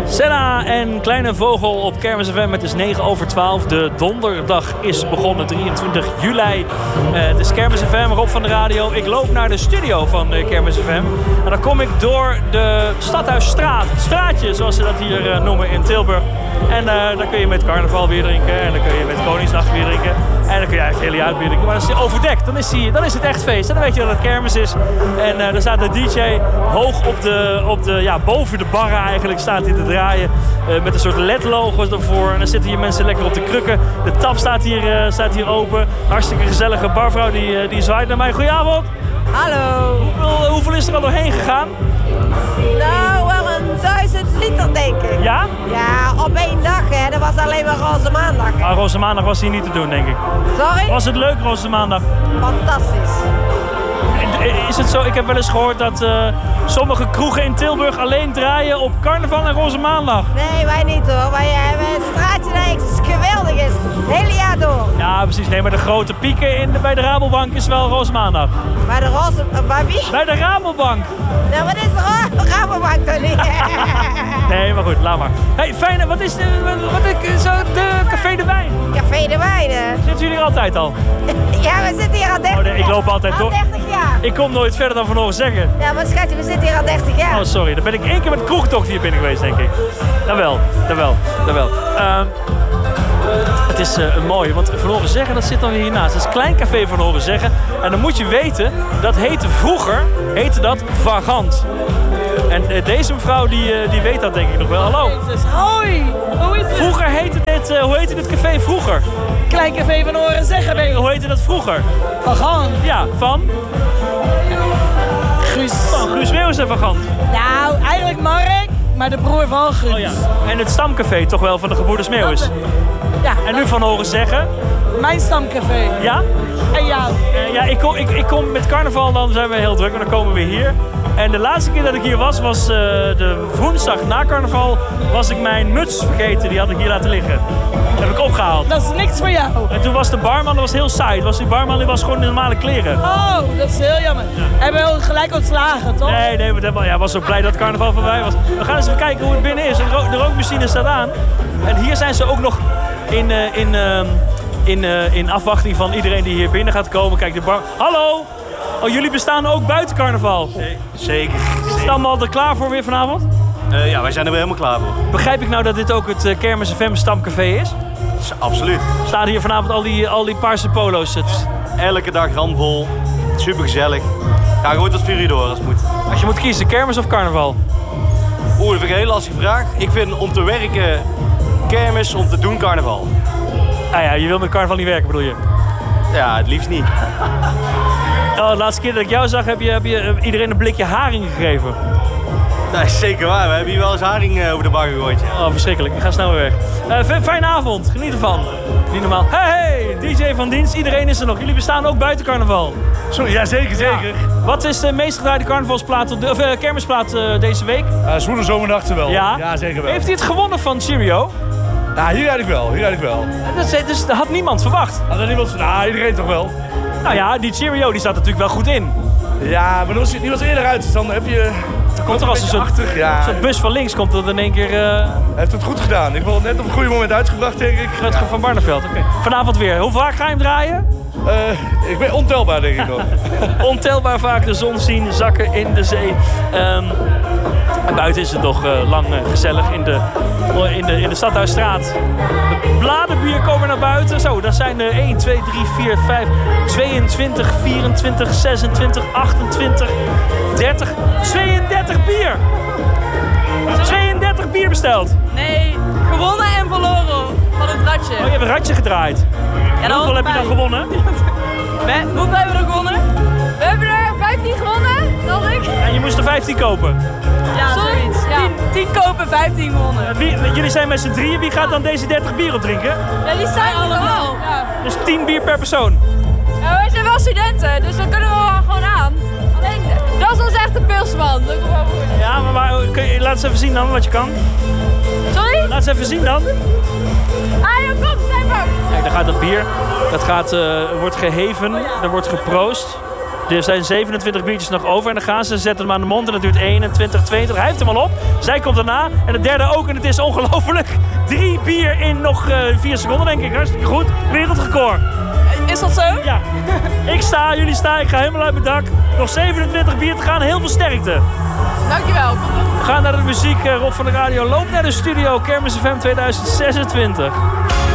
Senna en Kleine Vogel op Kermis FM. Het is 9:12. De donderdag is begonnen, 23 juli. Het is Kermis FM, Rob van de radio. Ik loop naar de studio van Kermis FM. En dan kom ik door de Stadhuisstraat. Het straatje, zoals ze dat hier noemen in Tilburg. En dan kun je met carnaval bier drinken. En dan kun je met Koningsnacht bier drinken. En dan kun je eigenlijk heel jaar bier drinken. Maar als hij overdekt, dan is het echt feest. En dan weet je dat het kermis is. En dan staat de DJ hoog boven de barren eigenlijk staat hij te draaien. Met een soort LED-logo's ervoor. En dan zitten hier mensen lekker op de krukken. De tap staat hier open. Hartstikke gezellige barvrouw die zwaait naar mij. Goedenavond. Hallo. Hoeveel is er al doorheen gegaan? Nou, wel 1000 liter denk ik. Ja? Ja, op één dag hè. Dat was alleen maar Roze Maandag. Ah, Roze Maandag was hier niet te doen, denk ik. Sorry? Was het leuk, Roze Maandag? Fantastisch. Is het zo? Ik heb wel eens gehoord dat sommige kroegen in Tilburg alleen draaien op carnaval en Roze Maandag. Nee, wij niet hoor. Wij hebben een straatje dat echt geweldig is. Het hele jaar door. Ja, precies. Nee, maar de grote pieken bij de Rabobank is wel Roze Maandag. Bij de Roze... Bij wie? Bij de Rabobank. Nou, wat is de Rabobank dan niet? Nee, maar goed, laat maar. Hey, fijn. Wat is de Café de Wijn? Café de Wijn, hè? Zitten jullie er altijd al? Ja, we zitten hier al 30 jaar. Oh, nee, ik loop altijd door. Al 30 jaar. Ik kom nooit verder dan Van Horen Zeggen. Ja, maar schatje, we zitten hier al 30 jaar. Oh, sorry. Dan ben ik 1 keer met de kroegtocht hier binnen geweest, denk ik. Dan wel. Het is een mooie, want Van Horen Zeggen, dat zit dan weer hiernaast. Het is een klein café Van Horen Zeggen. En dan moet je weten, dat vroeger heette dat Vagant. En deze mevrouw, die weet dat denk ik nog wel. Hallo. Hoi, hoe is het? Vroeger heette dit, hoe heette dit café vroeger? Klein café Van Horen Zeggen, denk ik. Hoe heette dat vroeger? Vagant. Ja, van? Guus. Van Guus Meeuwis en Vagant. Nou, eigenlijk Mark, maar de broer van Guus. Oh ja. En het stamcafé toch wel van de gebroeders Meeuwis. Ja. En nu Van Horen Zeggen? Mijn stamcafé. Ja? En jou? Ja, ik kom met carnaval, dan zijn we heel druk en dan komen we hier. En de laatste keer dat ik hier was de woensdag na carnaval, was ik mijn muts vergeten. Die had ik hier laten liggen. Dat heb ik opgehaald. Dat is niks voor jou. En toen was de barman, dat was heel saai. Die barman was gewoon in normale kleren. Oh, dat is heel jammer. Hebben we gelijk ontslagen, toch? Nee, hij was zo blij dat het carnaval voorbij was. We gaan eens even kijken hoe het binnen is. De rookmachine staat aan. En hier zijn ze ook nog in afwachting van iedereen die hier binnen gaat komen. Kijk, de bar... Hallo! Oh, jullie bestaan ook buiten carnaval? Zeker. Staan we al er klaar voor weer vanavond? Ja, wij zijn er weer helemaal klaar voor. Begrijp ik nou dat dit ook het Kermis FM stamcafé is? Absoluut. Staan hier vanavond al die paarse polo's? Elke dag ramvol. Super gezellig. Ga gewoon tot 4 uur door als het moet. Als je moet kiezen, kermis of carnaval? Dat vind ik een hele lastige vraag. Ik vind om te werken kermis, om te doen carnaval. Ah ja, je wil met carnaval niet werken, bedoel je? Ja, het liefst niet. Oh, de laatste keer dat ik jou zag, heb je iedereen een blikje haring gegeven. Dat is zeker waar. We hebben hier wel eens haring over de bar gegooid. Ja. Oh, verschrikkelijk. Ik ga snel weer weg. Fijne avond. Geniet ervan. Niet normaal. Hey, DJ van dienst. Iedereen is er nog. Jullie bestaan ook buiten carnaval. Sorry, ja, zeker. Ja. Wat is de meest gedraaide carnavalsplaat kermisplaat deze week? Zwoele Zomernachten wel. Ja, zeker wel. Heeft hij het gewonnen van Cheerio? Nou, hier eigenlijk wel. Dat had niemand verwacht. Had er niemand... Nou, iedereen toch wel. Nou ja, die Cheerio die staat natuurlijk wel goed in. Ja, maar die was eerder uit. Dus dan heb je... Komt er als een soort bus van links komt dat in één keer... Hij heeft het goed gedaan. Ik wil net op een goede moment uitgebracht, denk ik. Rutger van Barneveld. Okay. Vanavond weer. Hoe vaak ga je hem draaien? Ik ben ontelbaar, denk ik nog. Ontelbaar vaak de zon zien zakken in de zee. En buiten is het toch lang gezellig in de Stadhuisstraat. De bladenbier komen naar buiten. Zo, dat zijn 1, 2, 3, 4, 5, 22, 24, 26, 28, 30, 32 bier. 32 bier besteld. Nee, gewonnen en verloren van het ratje. Oh, je hebt een ratje gedraaid. Ja, hoeveel heb je dan gewonnen? Hoeveel hebben we er gewonnen? We hebben er 15 gewonnen, dacht ik. En je moest er 15 kopen. Ja, zoiets. Ja. 10 kopen, 15 gewonnen. Jullie zijn met z'n drieën. Wie gaat dan deze 30 bier opdrinken? Ja, die zijn allemaal. Ja. Dus 10 bier per persoon. Ja, wij zijn wel studenten, dus dan kunnen we wel gewoon aan. Alleen, dat is ons echt een pilsman. Dat komt wel goed. Ja, maar laat eens even zien dan wat je kan. Sorry? Laat eens even zien dan. Ah, joh, kom, zijn we. Kijk, daar gaat dat bier. Dat wordt geheven. Er wordt geproost. Er zijn 27 biertjes nog over en dan gaan ze zetten hem aan de mond en dat duurt 21, 22. Hij heeft hem al op. Zij komt daarna en de derde ook en het is ongelooflijk. 3 bier in nog 4 seconden denk ik. Hartstikke goed. Wereldrecord. Is dat zo? Ja. Ik sta, jullie staan. Ik ga helemaal uit mijn dak. Nog 27 bier te gaan. Heel veel sterkte. Dankjewel. We gaan naar de muziek. Rob van de Radio loopt naar de studio. Kermis FM 2026.